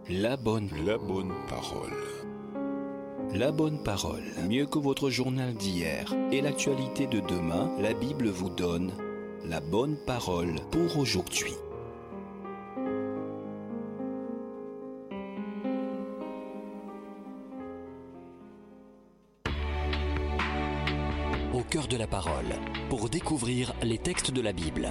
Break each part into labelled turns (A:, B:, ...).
A: La bonne
B: parole.
A: La bonne parole, mieux que votre journal d'hier et l'actualité de demain, la Bible vous donne la bonne parole pour aujourd'hui.
C: Au cœur de la parole, pour découvrir les textes de la Bible.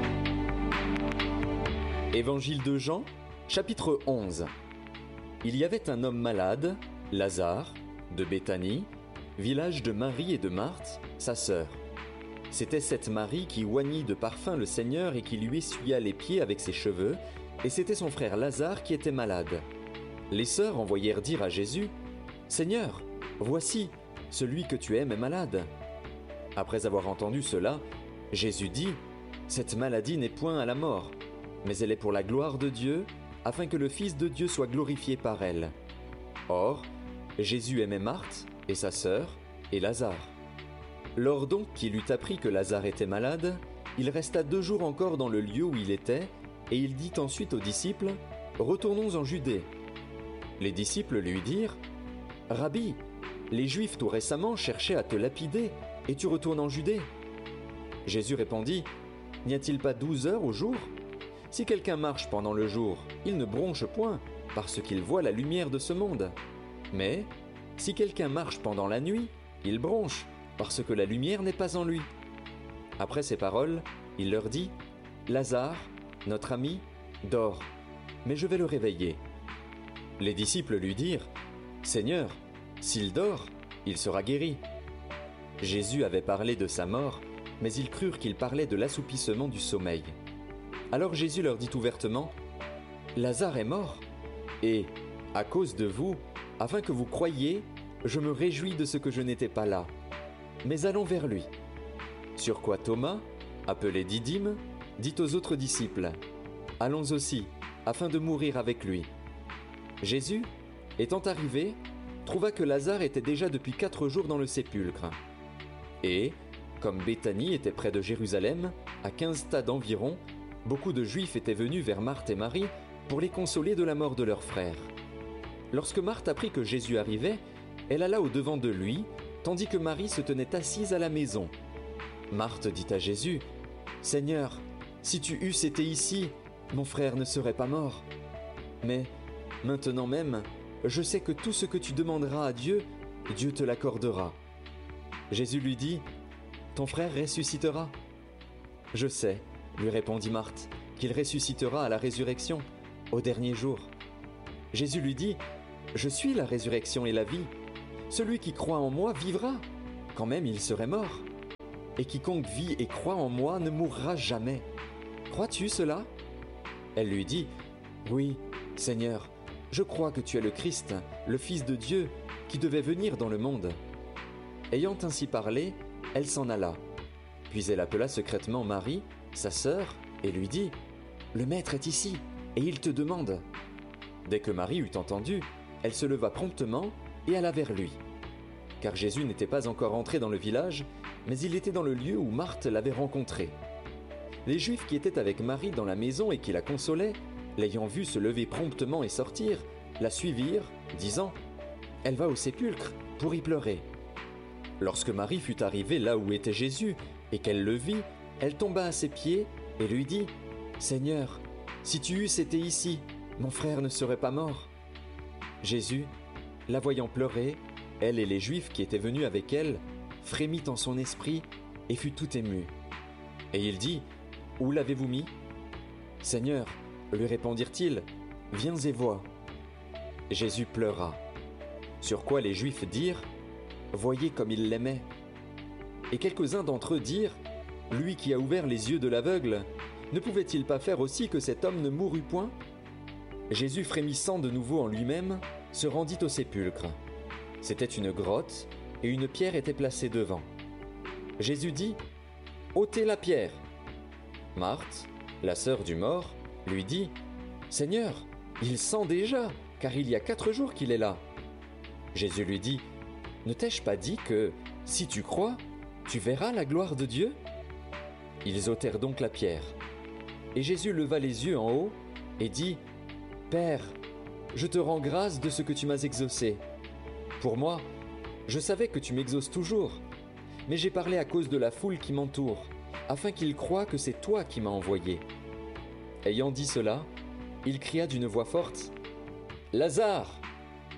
D: Évangile de Jean, chapitre 11. Il y avait un homme malade, Lazare, de Béthanie, village de Marie et de Marthe, sa sœur. C'était cette Marie qui oignit de parfum le Seigneur et qui lui essuya les pieds avec ses cheveux, et c'était son frère Lazare qui était malade. Les sœurs envoyèrent dire à Jésus, « Seigneur, voici, celui que tu aimes est malade. » Après avoir entendu cela, Jésus dit, « Cette maladie n'est point à la mort, mais elle est pour la gloire de Dieu, afin que le Fils de Dieu soit glorifié par elle. » Or, Jésus aimait Marthe et sa sœur et Lazare. Lors donc qu'il eut appris que Lazare était malade, il resta 2 jours encore dans le lieu où il était, et il dit ensuite aux disciples, « Retournons en Judée. » Les disciples lui dirent, « Rabbi, les Juifs tout récemment cherchaient à te lapider, et tu retournes en Judée ?» Jésus répondit, « N'y a-t-il pas 12 heures au jour ? Si quelqu'un marche pendant le jour, il ne bronche point, parce qu'il voit la lumière de ce monde. Mais si quelqu'un marche pendant la nuit, il bronche, parce que la lumière n'est pas en lui. » Après ces paroles, il leur dit, « Lazare, notre ami, dort, mais je vais le réveiller. » Les disciples lui dirent, « Seigneur, s'il dort, il sera guéri. » Jésus avait parlé de sa mort, mais ils crurent qu'il parlait de l'assoupissement du sommeil. Alors Jésus leur dit ouvertement, « Lazare est mort, et, à cause de vous, afin que vous croyiez, je me réjouis de ce que je n'étais pas là. Mais allons vers lui. » Sur quoi Thomas, appelé Didyme, dit aux autres disciples, « Allons aussi, afin de mourir avec lui. » Jésus, étant arrivé, trouva que Lazare était déjà depuis 4 jours dans le sépulcre. Et, comme Béthanie était près de Jérusalem, à 15 stades environ, beaucoup de Juifs étaient venus vers Marthe et Marie pour les consoler de la mort de leur frère. Lorsque Marthe apprit que Jésus arrivait, elle alla au-devant de lui, tandis que Marie se tenait assise à la maison. Marthe dit à Jésus, « Seigneur, si tu eusses été ici, mon frère ne serait pas mort. Mais maintenant même, je sais que tout ce que tu demanderas à Dieu, Dieu te l'accordera. » Jésus lui dit, « Ton frère ressuscitera. » « Je sais, lui répondit Marthe, qu'il ressuscitera à la résurrection, au dernier jour. » Jésus lui dit, « Je suis la résurrection et la vie. Celui qui croit en moi vivra, quand même il serait mort. Et quiconque vit et croit en moi ne mourra jamais. Crois-tu cela ?» Elle lui dit, « Oui, Seigneur, je crois que tu es le Christ, le Fils de Dieu, qui devait venir dans le monde. » Ayant ainsi parlé, elle s'en alla. Puis elle appela secrètement Marie, sa sœur, et lui dit, « Le Maître est ici, et il te demande. » Dès que Marie eut entendu, elle se leva promptement et alla vers lui. Car Jésus n'était pas encore entré dans le village, mais il était dans le lieu où Marthe l'avait rencontré. Les Juifs qui étaient avec Marie dans la maison et qui la consolaient, l'ayant vue se lever promptement et sortir, la suivirent, disant, « Elle va au sépulcre pour y pleurer. » Lorsque Marie fut arrivée là où était Jésus et qu'elle le vit, elle tomba à ses pieds et lui dit, « Seigneur, si tu eusses été ici, mon frère ne serait pas mort. » Jésus, la voyant pleurer, elle et les Juifs qui étaient venus avec elle, frémit en son esprit et fut tout ému. Et il dit, « Où l'avez-vous mis ? » « Seigneur, lui répondirent-ils, viens et vois. » Jésus pleura. Sur quoi les Juifs dirent, « Voyez comme il l'aimait. » Et quelques-uns d'entre eux dirent, « Lui qui a ouvert les yeux de l'aveugle, ne pouvait-il pas faire aussi que cet homme ne mourût point ?» Jésus, frémissant de nouveau en lui-même, se rendit au sépulcre. C'était une grotte, et une pierre était placée devant. Jésus dit, « Ôtez la pierre. » Marthe, la sœur du mort, lui dit, « Seigneur, il sent déjà, car il y a 4 jours qu'il est là. » Jésus lui dit, « Ne t'ai-je pas dit que, si tu crois, tu verras la gloire de Dieu ?» Ils ôtèrent donc la pierre. Et Jésus leva les yeux en haut et dit, « Père, je te rends grâce de ce que tu m'as exaucé. Pour moi, je savais que tu m'exauces toujours, mais j'ai parlé à cause de la foule qui m'entoure, afin qu'ils croient que c'est toi qui m'as envoyé. » Ayant dit cela, il cria d'une voix forte, « Lazare, sors !»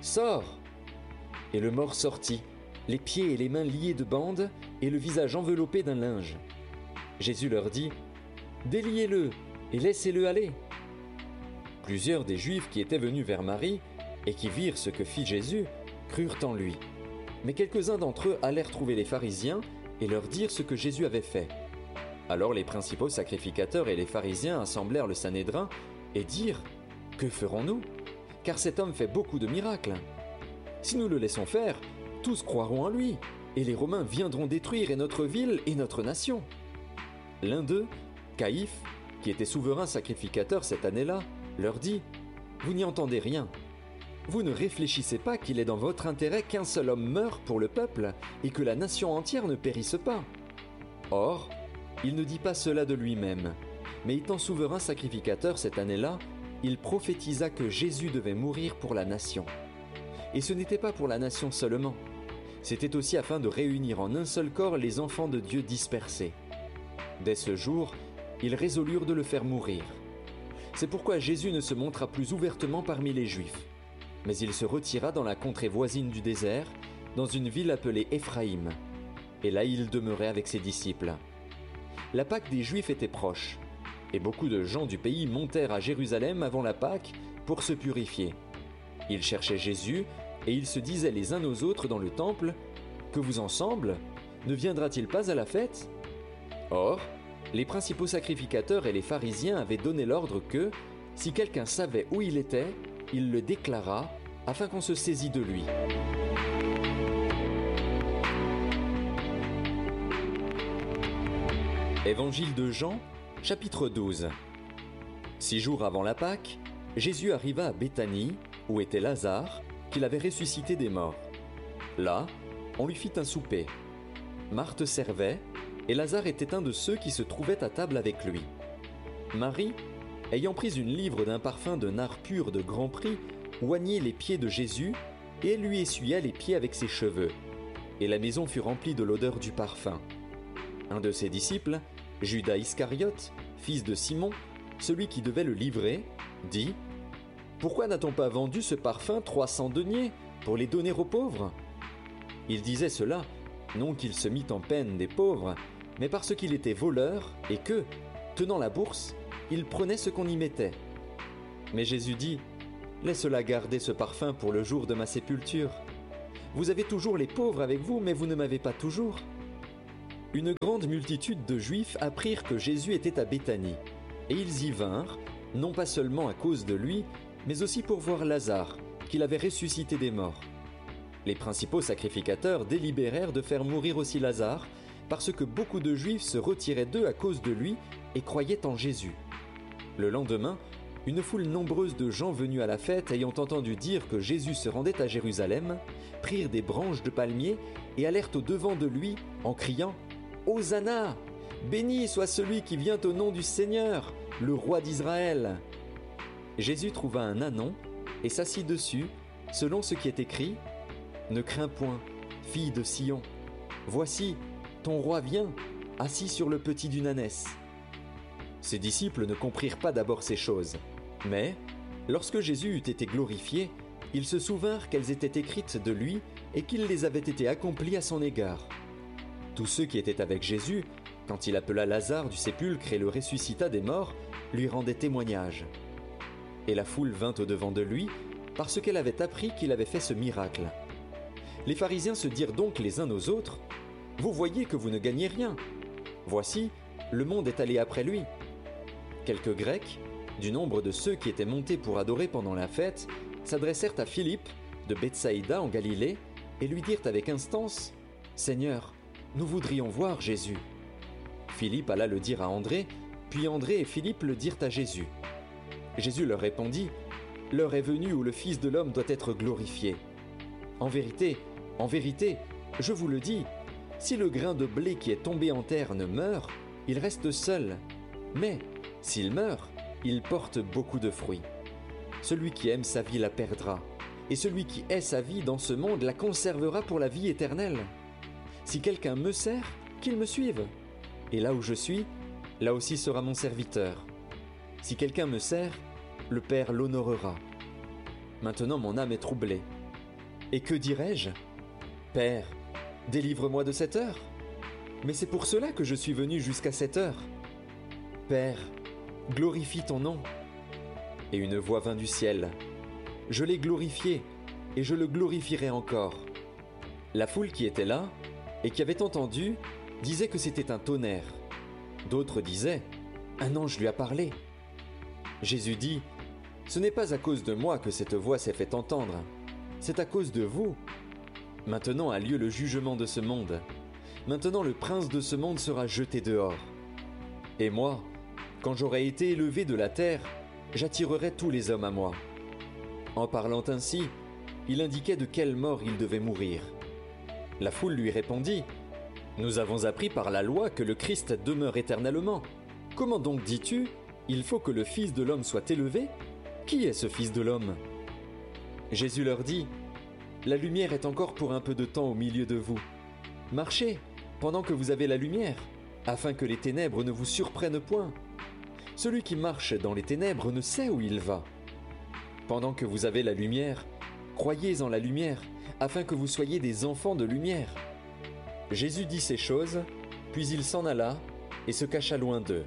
D: Et le mort sortit, les pieds et les mains liés de bandes et le visage enveloppé d'un linge. Jésus leur dit, « Déliez-le et laissez-le aller. » Plusieurs des Juifs qui étaient venus vers Marie et qui virent ce que fit Jésus crurent en lui. Mais quelques-uns d'entre eux allèrent trouver les pharisiens et leur dirent ce que Jésus avait fait. Alors les principaux sacrificateurs et les pharisiens assemblèrent le Sanhédrin et dirent, « Que ferons-nous ? Car cet homme fait beaucoup de miracles. Si nous le laissons faire, tous croiront en lui, et les Romains viendront détruire notre ville et notre nation. » L'un d'eux, Caïphe, qui était souverain sacrificateur cette année-là, leur dit, « Vous n'y entendez rien. Vous ne réfléchissez pas qu'il est dans votre intérêt qu'un seul homme meure pour le peuple et que la nation entière ne périsse pas. » Or, il ne dit pas cela de lui-même, mais étant souverain sacrificateur cette année-là, il prophétisa que Jésus devait mourir pour la nation. Et ce n'était pas pour la nation seulement, c'était aussi afin de réunir en un seul corps les enfants de Dieu dispersés. Dès ce jour, ils résolurent de le faire mourir. C'est pourquoi Jésus ne se montra plus ouvertement parmi les Juifs, mais il se retira dans la contrée voisine du désert, dans une ville appelée Éphraïm. Et là il demeurait avec ses disciples. La Pâque des Juifs était proche, et beaucoup de gens du pays montèrent à Jérusalem avant la Pâque pour se purifier. Ils cherchaient Jésus, et ils se disaient les uns aux autres dans le temple, « Que vous ensemble, ne viendra-t-il pas à la fête ?» Or, les principaux sacrificateurs et les pharisiens avaient donné l'ordre que, si quelqu'un savait où il était, il le déclarât, afin qu'on se saisît de lui. Évangile de Jean, chapitre 12. 6 jours avant la Pâque, Jésus arriva à Béthanie, où était Lazare, qu'il avait ressuscité des morts. Là, on lui fit un souper. Marthe servait, et Lazare était un de ceux qui se trouvaient à table avec lui. Marie, ayant pris une livre d'un parfum de nard pur de grand prix, oignit les pieds de Jésus, et elle lui essuya les pieds avec ses cheveux. Et la maison fut remplie de l'odeur du parfum. Un de ses disciples, Judas Iscariote, fils de Simon, celui qui devait le livrer, dit « Pourquoi n'a-t-on pas vendu ce parfum 300 deniers pour les donner aux pauvres ?» Il disait cela, non qu'il se mît en peine des pauvres, mais parce qu'il était voleur et que, tenant la bourse, il prenait ce qu'on y mettait. Mais Jésus dit « Laisse-la garder ce parfum pour le jour de ma sépulture. Vous avez toujours les pauvres avec vous, mais vous ne m'avez pas toujours. » Une grande multitude de Juifs apprirent que Jésus était à Béthanie, et ils y vinrent, non pas seulement à cause de lui, mais aussi pour voir Lazare, qu'il avait ressuscité des morts. Les principaux sacrificateurs délibérèrent de faire mourir aussi Lazare, parce que beaucoup de Juifs se retiraient d'eux à cause de lui et croyaient en Jésus. Le lendemain, une foule nombreuse de gens venus à la fête ayant entendu dire que Jésus se rendait à Jérusalem, prirent des branches de palmier et allèrent au-devant de lui en criant « Hosanna ! Béni soit celui qui vient au nom du Seigneur, le roi d'Israël !» Jésus trouva un ânon et s'assit dessus, selon ce qui est écrit « Ne crains point, fille de Sion, voici, ton roi vient, assis sur le petit d'une ânesse. » Ses disciples ne comprirent pas d'abord ces choses, mais, lorsque Jésus eut été glorifié, ils se souvinrent qu'elles étaient écrites de lui et qu'il les avait été accomplies à son égard. Tous ceux qui étaient avec Jésus, quand il appela Lazare du sépulcre et le ressuscita des morts, lui rendaient témoignage. Et la foule vint au-devant de lui, parce qu'elle avait appris qu'il avait fait ce miracle. Les pharisiens se dirent donc les uns aux autres, « Vous voyez que vous ne gagnez rien. Voici, le monde est allé après lui. » Quelques Grecs, du nombre de ceux qui étaient montés pour adorer pendant la fête, s'adressèrent à Philippe, de Bethsaïda en Galilée, et lui dirent avec instance, « Seigneur, nous voudrions voir Jésus. » Philippe alla le dire à André, puis André et Philippe le dirent à Jésus. Jésus leur répondit, « L'heure est venue où le Fils de l'homme doit être glorifié. En vérité, je vous le dis, si le grain de blé qui est tombé en terre ne meurt, il reste seul, mais s'il meurt, il porte beaucoup de fruits. Celui qui aime sa vie la perdra, et celui qui hait sa vie dans ce monde la conservera pour la vie éternelle. Si quelqu'un me sert, qu'il me suive. Et là où je suis, là aussi sera mon serviteur. Si quelqu'un me sert, le Père l'honorera. Maintenant mon âme est troublée. Et que dirai-je ? Père, délivre-moi de cette heure. Mais c'est pour cela que je suis venu jusqu'à cette heure. Père, glorifie ton nom. Et une voix vint du ciel. Je l'ai glorifié, et je le glorifierai encore. La foule qui était là, et qui avait entendu, disait que c'était un tonnerre. D'autres disaient, un ange lui a parlé. Jésus dit, ce n'est pas à cause de moi que cette voix s'est fait entendre, c'est à cause de vous. Maintenant a lieu le jugement de ce monde. Maintenant le prince de ce monde sera jeté dehors. Et moi, quand j'aurai été élevé de la terre, j'attirerai tous les hommes à moi. En parlant ainsi, il indiquait de quelle mort il devait mourir. La foule lui répondit, « Nous avons appris par la loi que le Christ demeure éternellement. Comment donc dis-tu, il faut que le Fils de l'homme soit élevé ? Qui est ce Fils de l'homme » Jésus leur dit, « La lumière est encore pour un peu de temps au milieu de vous. Marchez, pendant que vous avez la lumière, afin que les ténèbres ne vous surprennent point. Celui qui marche dans les ténèbres ne sait où il va. Pendant que vous avez la lumière, croyez en la lumière, afin que vous soyez des enfants de lumière. » Jésus dit ces choses, puis il s'en alla et se cacha loin d'eux.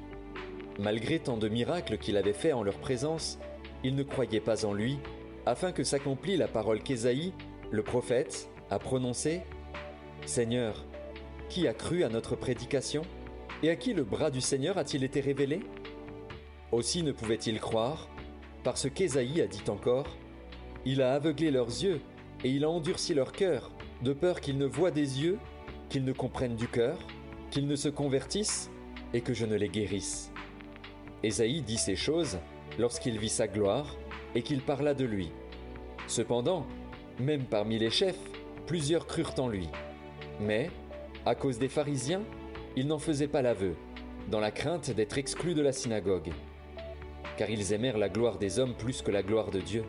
D: Malgré tant de miracles qu'il avait faits en leur présence, ils ne croyaient pas en lui, afin que s'accomplît la parole qu'Ésaïe, le prophète, a prononcée. « Seigneur, qui a cru à notre prédication ? Et à qui le bras du Seigneur a-t-il été révélé ? » Aussi ne pouvaient-ils croire, parce qu'Ésaïe a dit encore, « Il a aveuglé leurs yeux, et il a endurci leur cœur, de peur qu'ils ne voient des yeux, qu'ils ne comprennent du cœur, qu'ils ne se convertissent, et que je ne les guérisse. » Ésaïe dit ces choses lorsqu'il vit sa gloire, et qu'il parla de lui. Cependant, même parmi les chefs, plusieurs crurent en lui. Mais, à cause des pharisiens, ils n'en faisaient pas l'aveu, dans la crainte d'être exclus de la synagogue. Car ils aimèrent la gloire des hommes plus que la gloire de Dieu.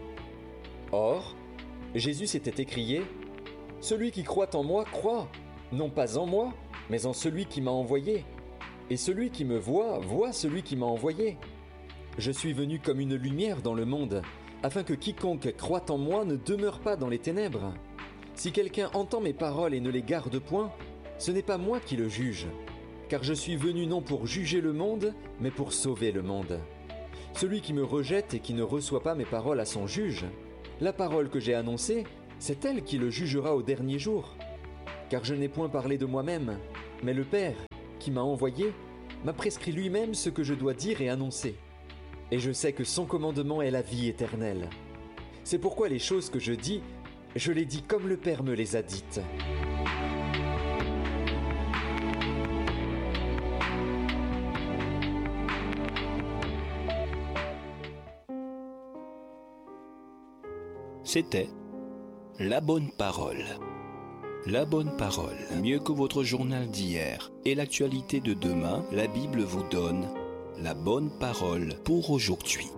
D: Or, Jésus s'était écrié, « Celui qui croit en moi croit, non pas en moi, mais en celui qui m'a envoyé. Et celui qui me voit, voit celui qui m'a envoyé. Je suis venu comme une lumière dans le monde, afin que quiconque croit en moi ne demeure pas dans les ténèbres. Si quelqu'un entend mes paroles et ne les garde point, ce n'est pas moi qui le juge, car je suis venu non pour juger le monde, mais pour sauver le monde. Celui qui me rejette et qui ne reçoit pas mes paroles à son juge, la parole que j'ai annoncée, c'est elle qui le jugera au dernier jour. Car je n'ai point parlé de moi-même, mais le Père, qui m'a envoyé, m'a prescrit lui-même ce que je dois dire et annoncer. Et je sais que son commandement est la vie éternelle. C'est pourquoi les choses que je dis, je les dis comme le Père me les a dites.
A: C'était La Bonne Parole. La Bonne Parole, mieux que votre journal d'hier et l'actualité de demain, la Bible vous donne la bonne parole pour aujourd'hui.